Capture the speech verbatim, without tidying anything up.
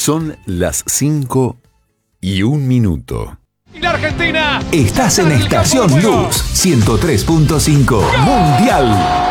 Son las cinco y un minuto. ¡Y la Argentina! Estás en Estación Luz ciento tres punto cinco Mundial.